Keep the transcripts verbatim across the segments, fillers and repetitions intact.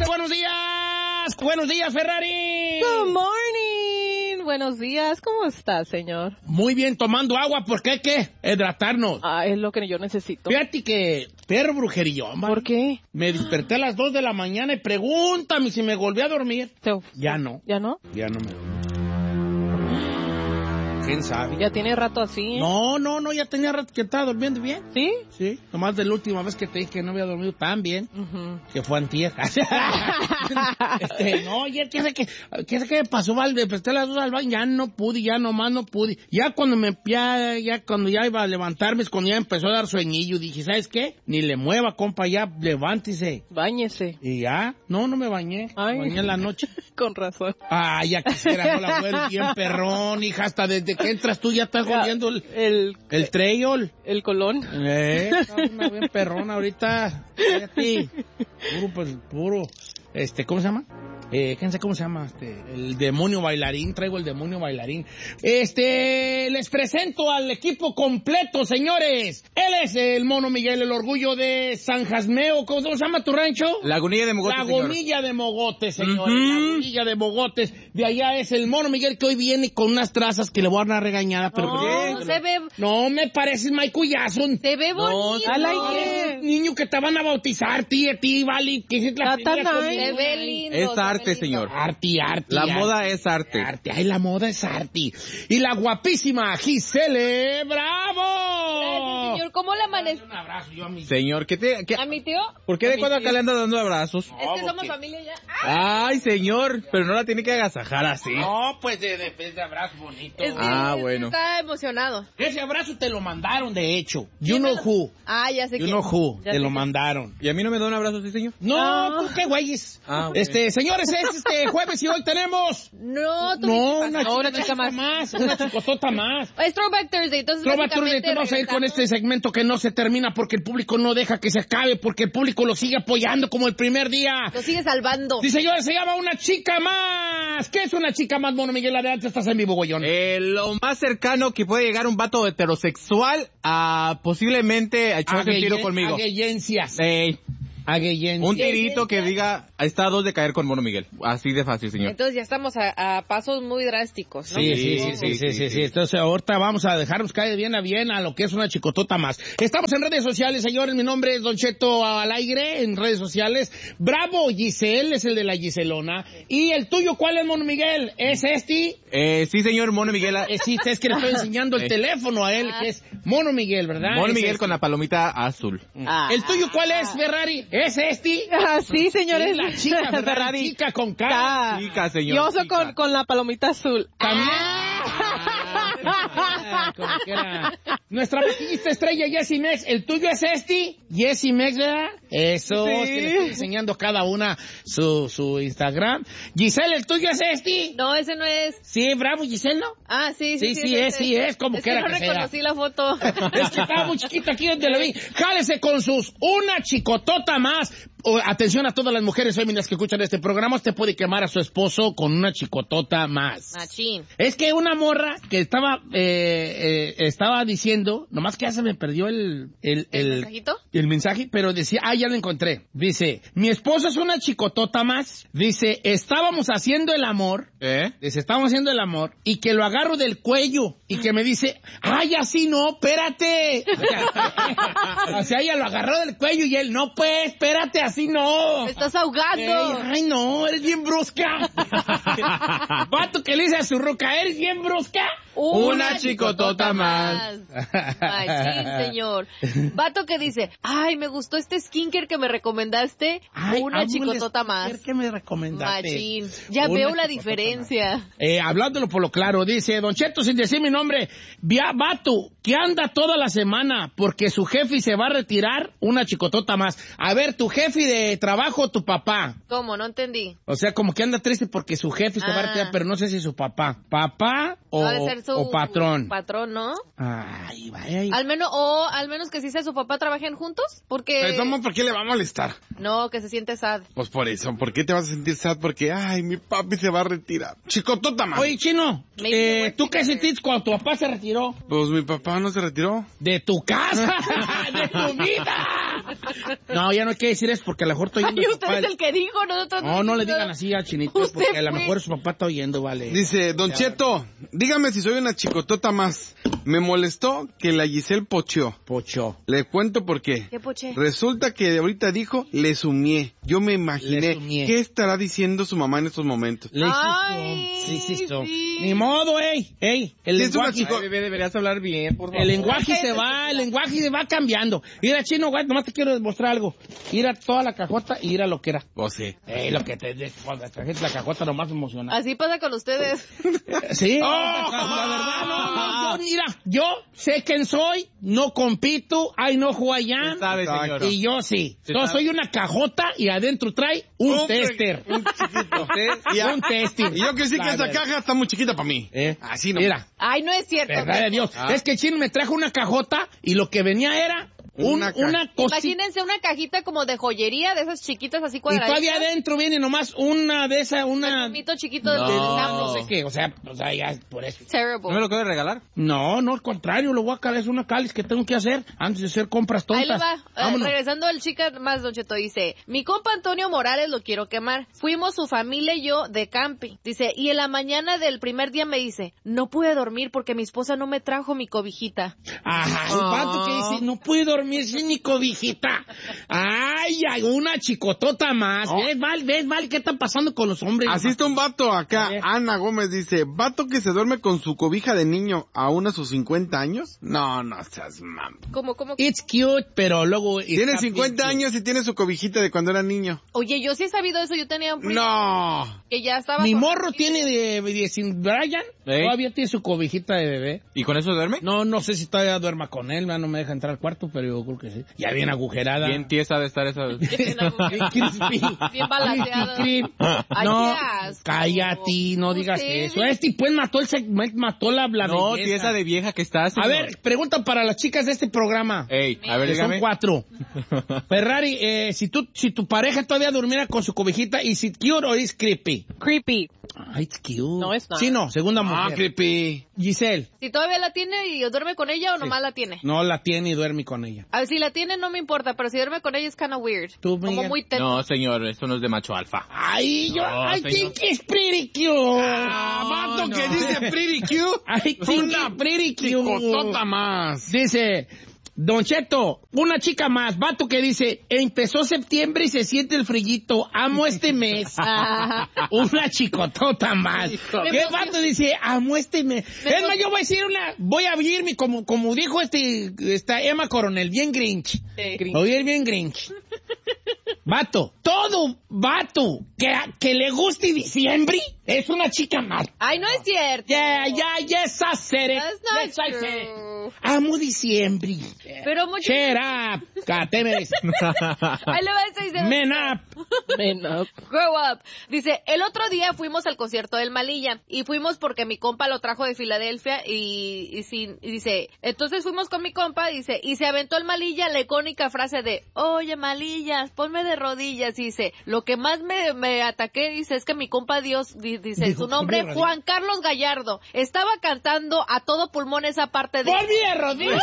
buenos días. Buenos días, Ferrari. Good morning. Buenos días. ¿Cómo está, señor? Muy bien, tomando agua porque hay que hidratarnos. Ah, es lo que yo necesito. Fíjate que perro brujerillón. ¿Por qué? Me desperté a las dos de la mañana y pregúntame si me volví a dormir. Te... Ya no. ¿Ya no? Ya no me dormí. ¿Quién sabe? Ya tiene rato así, ¿eh? No, no, no, ya tenía rato que estaba durmiendo bien. ¿Sí? Sí, nomás de la última vez que te dije que no había dormido tan bien, Uh-huh. que fue antier. este, no, ya, ¿qué sé qué, qué sé qué me pasó, Valde? Presté las dos al baño, ya no pude, ya nomás no pude. Ya cuando me, ya, ya cuando ya iba a levantarme, es cuando ya empezó a dar sueñillo, dije, ¿sabes qué? Ni le mueva, compa, ya, levántese. Báñese. Y ya, no, no me bañé, Ay. me bañé en la noche. Con razón. Ah, ya quisiera, no la vuelvo bien perrón, hija, hasta desde que entras tú ya estás jodiendo el, El, el trail. el colón. Eh, una bien perrona ahorita. Fíjate. Puro, pues, puro. Este, ¿cómo se llama? Eh, ¿quién sabe cómo se llama? Este, el demonio bailarín. Traigo el demonio bailarín. Este, les presento al equipo completo, señores. Él es el Mono Miguel, el orgullo de San Jasmeo. ¿Cómo se llama tu rancho? Lagunilla de Mogotes, Lagunilla de Mogotes, señores. Uh-huh. Lagunilla de Mogotes. De allá es el Mono Miguel que hoy viene con unas trazas que le voy a dar una regañada. Pero No, se ve, no me pareces Michael Jackson. se ve bonito. I like No, it. niño que te van a bautizar, tía, ti, Vali, que es la Está primera tan comunión. Se ve lindo. Es se ve arte, lindo. señor. Arti, arti. La arti, moda es arte. Arte, ay, la moda es arti. Y la guapísima Gisele Bravo. Gracias, señor. ¿Cómo le amanece? Un abrazo yo a mi... Señor, ¿qué te, qué- ¿A mi tío? ¿por qué de cuando acá le anda dando abrazos? Es que somos porque- familia ya. ¡Ah! Ay, señor, pero no la tiene que agasajar así. No, pues de, de, de abrazo bonito. Es que, Ah, es que bueno. está emocionado. Ese abrazo te lo mandaron, de hecho. You ¿Quién me know lo- who. Ah, ya sé You quién. know who. Ya Te sé lo quién. mandaron. ¿Y a mí no me da un abrazo así, señor? No, Ah. pues qué güeyes. Ah, ok. Este, señores, es este jueves y hoy tenemos... No, tú No, dices una, pasado. una chica más. más. Una chicotota más. Es Throwback Thursday, entonces Throwback Thursday, básicamente vamos a ir con regresamos. este segmento que no se termina porque el público no deja que se acabe, porque el público lo sigue apoyando como el primer día. Lo sigue salvando. Sí, señores, se llama Una Chica Más. ¿Qué es Una Chica Más, Mono Miguel? Adelante, estás en vivo, güeyón. Eh, lo más cercano que puede llegar un vato heterosexual a posiblemente a echarse un tiro conmigo. Agueyencias. Ey, Agueyencias. un tirito que diga, está a dos de caer con Mono Miguel. Así de fácil, señor. Entonces ya estamos a, a pasos muy drásticos, ¿no? Sí, sí, sí, sí, sí, sí, sí. Entonces ahorita vamos a dejarnos caer bien a bien a lo que es una chicotota más. Estamos en redes sociales, señores. Mi nombre es Don Cheto al aire en redes sociales. Bravo Giselle es el de la Giselona. ¿Y el tuyo cuál es, Mono Miguel? ¿Es este? Eh, sí, señor, Mono Miguel. Eh, sí, es que le estoy enseñando el Eh. teléfono a él, que es Mono Miguel, ¿verdad? Mono Es Miguel este. con la palomita azul. Ah. ¿El tuyo cuál es, Ferrari? ¿Es este? Ah, sí, señores. Sí, la chica, Ferrari. Chica con K. K. Chica, señor. Yo soy chica. con, con la palomita azul. También. Ah, como que era. Nuestra maquillista estrella, Jessie Mex. ¿El tuyo es este? Jessie Mex, ¿verdad? Eso, Sí. es que le estoy enseñando cada una su, su Instagram. Giselle, ¿el tuyo es este? No, ese no es. Sí, bravo, Giselle, ¿no? Ah, sí, Sí, sí. sí, es, ese. sí, es, como es quiera que no que sea. reconocí la foto. Es que estaba muy chiquito aquí donde lo vi. Jálese con sus una chicotota más. O, atención a todas las mujeres féminas que escuchan este programa. Usted puede quemar a su esposo con una chicotota más. Machín. Es que una morra que estaba eh, eh, estaba diciendo, nomás que ya se me perdió el el, ¿El el, mensajito? el mensaje, pero decía, ah, ya lo encontré. Dice, mi esposo es una chicotota más. Dice, estábamos haciendo el amor. ¿Eh? Dice, estábamos haciendo el amor y que lo agarro del cuello y que me dice, ay, así no, espérate. O sea, ella lo agarró del cuello y él, no, pues, espérate, así no. Te estás ahogando. Ey, ay, no, eres bien brusca. Vato que le dice a su ruca, eres bien brusca. Una chicotota más. Machín, señor. Vato que dice, ay, me gustó este skincare que me recomendaste. Ay, una amo chicotota el más. skincare que me recomendaste. Machín. Ya Una veo la chicotota diferencia. más. Eh, hablándolo por lo claro, dice, Don Cheto, sin decir mi nombre, via, vato, que anda toda la semana porque su jefe se va a retirar, una chicotota más. A ver, tu jefe de trabajo, tu papá. ¿Cómo? No entendí. O sea, como que anda triste porque su jefe se va a Ah. retirar, pero no sé si su papá. ¿Papá o, Ha de ser su o patrón? Patrón, ¿no? Ay, vaya. Al menos, o al menos que sí sea su papá, trabajen juntos, porque... Pensamos, ¿por qué le va a molestar? No, que se siente sad. Pues por eso, ¿por qué te vas a sentir sad? Porque, ay, mi papi se va a retirar. Chicotota, man. Oye, Chino, Maybe eh, the ¿tú worst qué thing ever. sentiste cuando tu papá se retiró? Pues mi papá no se retiró. De tu casa, de tu vida. No, ya no hay que decir eso porque a lo mejor estoy Ay, oyendo. usted es el que dijo, nosotros No, no le digan así al chinito Usted porque a lo fue. mejor su papá está oyendo, vale. Dice, Don Cheto, dígame si soy una chicotota más. Me molestó que la Giselle pocheó. Pocho. Le cuento por qué. ¿Qué poché? Resulta que ahorita dijo, le sumié. Yo me Le imaginé, sumié. ¿qué estará diciendo su mamá en estos momentos? Le Ay, hiciste. Le hiciste. sí. Ni modo, ey. Ey, el Sí, es una lenguaje. chico- Ay, bebé, deberías hablar bien, por favor. El lenguaje Ay, se cállate, va, el lenguaje se va cambiando. Mira, chino, güey, nomás te quiero demostrar algo. Ir a toda la cajota y ir a lo que era. Oh, sí. Ey, lo que te de- cuando trajiste la cajota nomás emociona. Así pasa con ustedes. Sí. Oh. La verdad, no, no, yo, mira, yo sé quién soy, no compito, I know who I am. Usted sabe, Exacto. señora. Y yo sí. Sí Yo sabe. soy una cajota y adentro trae un Un tester. Un chiquito. Y un tester. Y yo que sí que La esa verdad. caja está muy chiquita para mí. Eh, Así no. Mira, Ay, no es cierto. verdad de Dios. Ah. Es que el chino me trajo una cajota y lo que venía era un- Una una, ca- cosita. Imagínense una cajita como de joyería, de esas chiquitas así Y cuadraditas. todavía adentro viene nomás una de esas, una... Un mito chiquito de No. de- los no sé qué, o sea, o sea, ya por eso. ¿No me Terrible. lo acabo de regalar? No, no, al contrario, lo voy a calar, es una cáliz que tengo que hacer antes de hacer compras tontas. Ahí le va. Eh, Vámonos. regresando al chica más, Don Cheto, dice, mi compa Antonio Morales lo quiero quemar. Fuimos su familia y yo de camping. Dice, y en la mañana del primer día me dice, no pude dormir porque mi esposa no me trajo mi cobijita. Ajá, el vato que dice, no pude dormir sin mi cobijita. Ay, ay, una chicotota más. No. ¿Ves mal, ves mal qué está pasando con los hombres? Así está un vato acá. A ver. Ana Gómez dice, ¿vato que se duerme con su cobija de niño aún a sus cincuenta años? No, no seas mam. ¿Cómo, cómo? It's cute, pero luego... Tiene está cincuenta bien años y tiene su cobijita de cuando era niño. Oye, yo sí he sabido eso. Yo tenía un primo No. que ya estaba... Mi con- morro tiene de, de sin Brian, Ey. todavía tiene su cobijita de bebé. ¿Y con eso duerme? No, no sé si todavía duerma con él, no me deja entrar al cuarto, pero yo creo que sí. Ya bien agujerada. Bien tiesa de estar esa... Bien crispy. Bien balanceada. Crispy. Ay, No, qué asco. cállate, no digas Ustedes. eso. Este pues mató el seg- mató la, la No, belleza. tiesa de vieja que está, A señor. ver, pregunta para las chicas de este programa. Ey, a ver, Que son dígame. cuatro. Ferrari, eh, si tú, si tu pareja todavía durmiera con su cobijita, ¿is it cute or is creepy? Creepy. Ay, it's cute. No, it's not. Sí, no, segunda Ah, mujer. creepy. Giselle, Si todavía la tiene y duerme con ella o nomás la tiene. no la tiene y duerme con ella. A ver, si la tiene no me importa, pero si duerme con ella es kind of weird. Tú, Como Miguel. muy teto. No, señor, eso no es de macho alfa. Ay, yo, No, I señor. think it's pretty cute. Ah, vato no. que dice pretty cute. I think it's pretty cute. Chicotota más. Dice, Don Cheto, una chica más, vato que dice, empezó septiembre y se siente el frillito, amo este mes. Una chicotota más. ¿Qué vato dice, amo este mes? Es más, yo voy a decir una, voy a abrir mi, como, como dijo este, esta Emma Coronel, bien Grinch. Sí. Oír bien Grinch. Vato, todo vato que, que le guste diciembre es una chica más. Ay, no es cierto. Yeah, yeah, yes, I said it. That's not Yes, I said it. true. Amo diciembre. Pero mucho... Shut up. Catemes. Ahí le va a decir... Men up. Man up. Grow up. Dice, el otro día fuimos al concierto del Malilla y fuimos porque mi compa lo trajo de Filadelfia y, y, sí, y dice, entonces fuimos con mi compa, dice, y se aventó el Malilla la icónica frase de, oye Malillas, ponme de rodillas, y dice, lo que más me, me ataqué, dice, es que mi compa Dios, di- dice, Dijo, su nombre, ponme de Juan Carlos Gallardo, estaba cantando a todo pulmón esa parte de... ¡Volví de rodillas!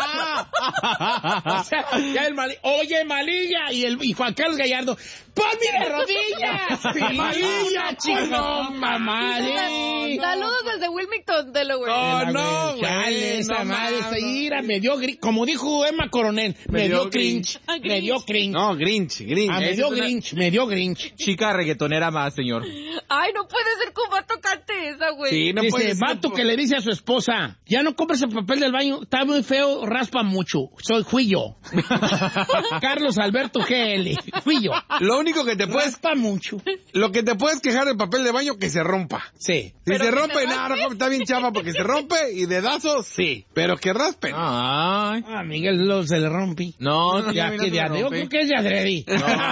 O sea, ya el Mali- Oye, Malilla. Y, el, y Juan Carlos Gallardo. ¡Volví de rodillas! ¡Malilla, chico! ¡Mamá! sí. Saludos desde Wilmington, Delaware. Oh, no, güey. Chale, esa no madre, mames. esa ira, me dio gri- como dijo Emma Coronel, me, Me dio dio cringe, Grinch. me dio cringe. No, Grinch, Grinch. Ah, me esa dio es una- Grinch, me dio Grinch. Chica reggaetonera más, señor. Ay, no puede ser que un vato cante esa, güey. Sí, no puede Dice, ser, vato po- que le dice a su esposa, ya no compres el papel del baño, está muy feo, raspa mucho. Soy, fui yo. Carlos Alberto G L, fui yo. Lo único que te puedes, Raspa mucho. lo que te puedes quejar del papel de baño que se rompa. Sí. Si Pero se que rompe, se nada, raspe. no, está bien chava porque se rompe y dedazo, sí. Pero que raspen. Ay. Ah, Miguel lo, se le rompí. No, Ya a mí no que se de me adrede, yo rompe. creo que es de adrede.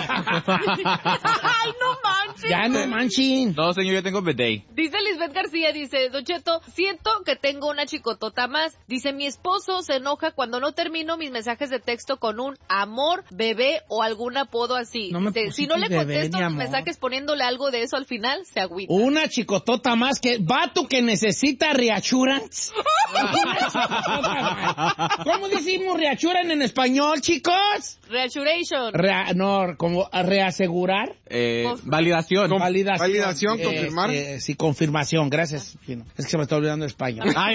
Ay, no manches. Ya no manchen. No, señor, yo tengo bidet. Dice Lisbeth García, dice, Don Cheto, siento que tengo una chicotota más. Dice, mi esposo se enoja cuando no termino mis mensajes de texto con un amor, bebé o algún apodo así. No me Dice, si no le pusiste bebé, contesto ni mis amor. mensajes poniéndole algo de eso al final, se agüita. Una chicotota más que vato que necesita reassurance. ¿Cómo decimos reassurance en español, chicos? Reassuration. Rea- no, como reasegurar. Eh, Conf- validación. Validación. validación, Eh, confirmar. eh, sí, confirmación, gracias. Fino. Es que se me está olvidando español. Ay,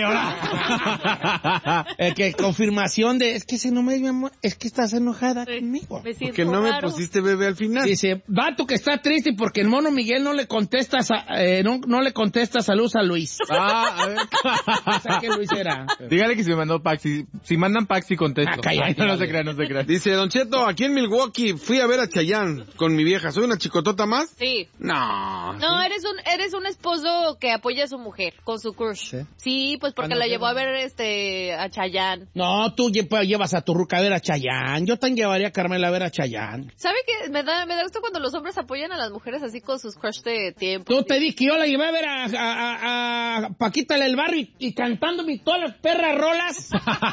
ahora. Eh, que confirmación de, es que si no me mi amor, es que estás enojada Sí. conmigo. Me siento Porque no me raro. pusiste bebé al final. Dice, vato que está triste porque el mono Miguel no le contesta, sa- eh, no, no le contesta saludos a Luis. Ah, a ver. O sea, que Luis era. Dígale que si me mandó Paxi. Si mandan Paxi, contesto. Ah, cállate, Ay, no, no vale. se crean, no se crean. Dice, Don Cheto, aquí en Milwaukee fui a ver a Chayanne con mi vieja. ¿Soy una chicotota más? Sí. No. No, eres un eres un esposo que apoya a su mujer con su crush. ¿Sí? Sí, pues porque ¿Cuándo la fue? llevó a ver este a Chayanne. No, tú lle- pues, llevas a tu ruca a ver a Chayanne. Yo también llevaría a Carmela a ver a Chayanne. ¿Sabe qué? Me da, me da gusto cuando los hombres apoyan a las mujeres así con sus crush de tiempo. Tú te dije que yo la llevé a ver a, a, a- a Paquita del Barrio y, y cantándome todas las perras rolas.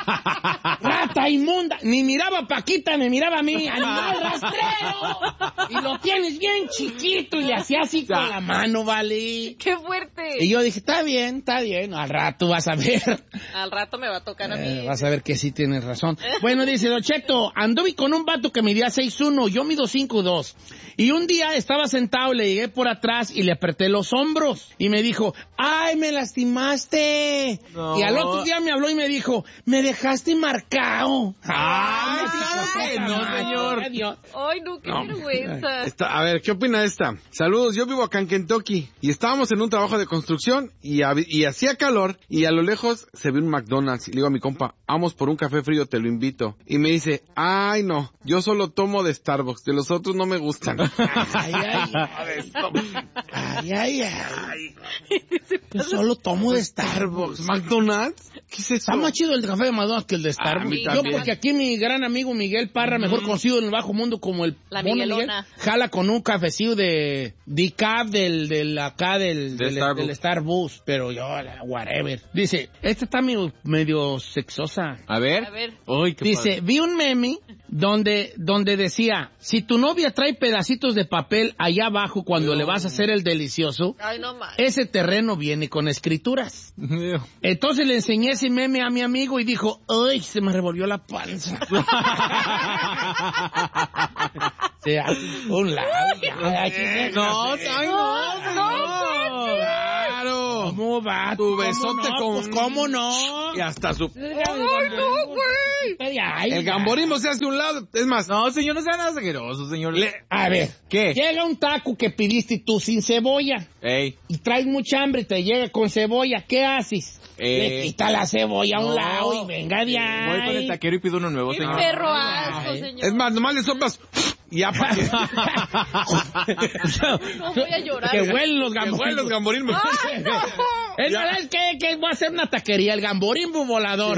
Rata inmunda. Ni miraba a Paquita, me miraba a mí. ¡Animal rastrero! Y lo tienes bien chiquito y le hacía así con la mano, ¿vale? ¡Qué fuerte! Y yo dije, está bien, está bien. Al rato vas a ver. Al rato me va a tocar a mí. Eh, vas a ver que sí tienes razón. Bueno, dice Don Cheto, anduve con un vato que medía seis uno, yo mido cinco dos. Y un día estaba sentado, le llegué por atrás y le apreté los hombros. Y me dijo, ¡ay, me lastimaste! No. Y al otro día me habló y me dijo, ¡me dejaste marcado! Ay, me claro dijo, que "Puta no, madre, señor". Dios. Ay, no, qué vergüenza. Esta- a ver, ¿qué opina esta? Saludos, yo vivo acá en Kentucky y estábamos en un trabajo de construcción y, hab- y hacía calor y a lo lejos se ve un McDonald's y le digo a mi compa, vamos por un café frío, te lo invito. Y me dice, ay no, yo solo tomo de Starbucks, de los otros no me gustan. Ay, ay, ay, ay, ay. Yo solo tomo de Starbucks. ¿McDonald's? ¿Qué es eso? Está más chido el café de McDonald's que el de Starbucks. a mí Yo también. porque aquí mi gran amigo Miguel Parra, mejor conocido en el bajo mundo como el La Mono Miguelona. Miguel, jala con un cafecillo de decaf del, del acá del, De del, Starbucks. del Starbucks, pero yo, la- whatever. Dice, esta está medio, medio sexosa. A ver. A ver. Uy, qué Dice, padre. vi un meme donde, donde decía, si tu novia trae pedacitos de papel allá abajo cuando le vas a hacer el delicioso, Ay, no más. ese terreno viene con escrituras. Entonces le enseñé ese meme a mi amigo y dijo, ¡ay, se me revolvió la panza! Se hace un lado. ya, aquí me- No, ay, no, no, Claro. ¿Cómo va? Tu ¿Cómo besote no? con- Pues, ¿cómo no? Y hasta su... Ay, no, güey. Ay, El ya. gamborismo se hace a un lado. Es más, No, señor, no sea nada asqueroso, señor. le- A ver, ¿Qué? llega un taco que pidiste tú sin cebolla Ey. y traes mucha hambre y te llega con cebolla. ¿Qué haces? Eh, Le quita la cebolla a un no. lado y venga de ahí. Voy con el taquero y pido uno nuevo, Qué señor. perro asco, Ay. señor. es más, nomás le soplas y ya para que... No voy a llorar. Que huelen los Que huelen los gamborismos. gamborismos. ¡Ay, no! Es verdad, es que, que voy a hacer una taquería, el gamborimbo volador.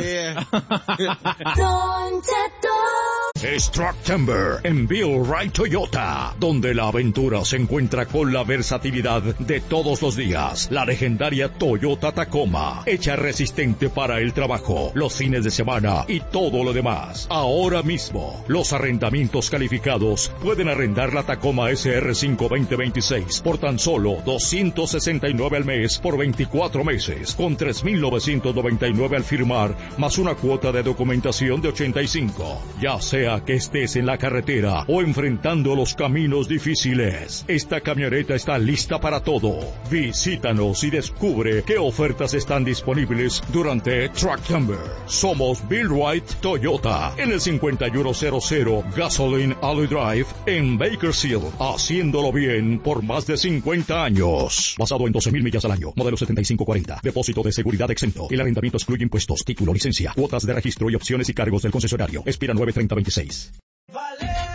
Es Trucktember en Bill Wright Toyota, donde la aventura se encuentra con la versatilidad de todos los días. La legendaria Toyota Tacoma, hecha resistente para el trabajo, los fines de semana y todo lo demás. Ahora mismo, los arrendamientos calificados pueden arrendar la Tacoma S R cinco veinte veintiséis por tan solo doscientos sesenta y nueve al mes por veinticuatro meses, con tres mil novecientos noventa y nueve al firmar, más una cuota de documentación de ochenta y cinco. Ya sea que estés en la carretera o enfrentando los caminos difíciles, esta camioneta está lista para todo. Visítanos y descubre qué ofertas están disponibles durante Trucktember. Somos Bill Wright Toyota en el cincuenta y uno cero cero Gasoline Alley Drive en Bakersfield, haciéndolo bien por más de cincuenta años. Basado en doce mil millas al año, modelo setenta y cinco cuarenta, depósito de seguridad exento. El arrendamiento excluye impuestos, título, licencia, cuotas de registro y opciones y cargos del concesionario. Expira nueve treinta veintiséis.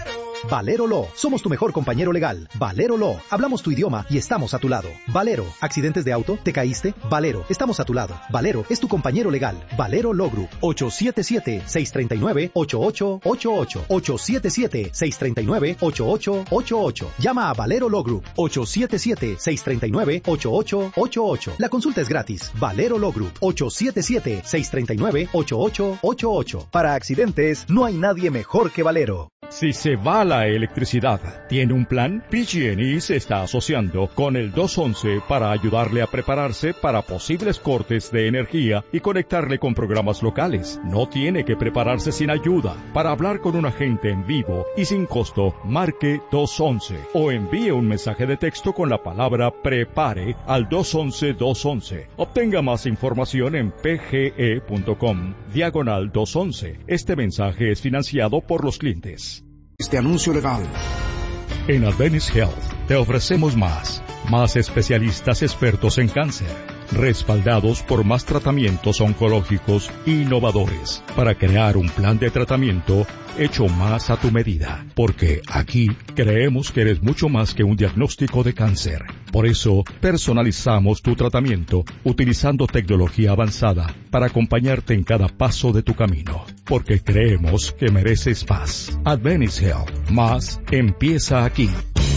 Valero Law. Somos tu mejor compañero legal. Valero Law. Hablamos tu idioma y estamos a tu lado. Valero. ¿Accidentes de auto? ¿Te caíste? Valero. Estamos a tu lado. Valero es tu compañero legal. Valero Law Group. ocho siete siete, seis tres nueve, ocho ocho ocho ocho. ocho siete siete, seis tres nueve, ocho ocho ocho ocho. Llama a Valero Law Group. ocho siete siete, seis tres nueve, ocho ocho ocho ocho. La consulta es gratis. Valero Law Group. ocho siete siete, seis tres nueve, ocho ocho ocho ocho. Para accidentes, no hay nadie mejor que Valero. Si se va la electricidad, ¿tiene un plan? P G and E se está asociando con el dos once para ayudarle a prepararse para posibles cortes de energía y conectarle con programas locales. No tiene que prepararse sin ayuda. Para hablar con un agente en vivo y sin costo, marque dos once o envíe un mensaje de texto con la palabra prepare al dos once dos once. Obtenga más información en pge.com diagonal dos once. Este mensaje es financiado por los clientes. Este anuncio legal. En Adventist Health te ofrecemos más, más especialistas expertos en cáncer, respaldados por más tratamientos oncológicos innovadores, para crear un plan de tratamiento hecho más a tu medida. Porque aquí creemos que eres mucho más que un diagnóstico de cáncer. Por eso, personalizamos tu tratamiento utilizando tecnología avanzada para acompañarte en cada paso de tu camino. Porque creemos que mereces más. Adventist Health. Más empieza aquí.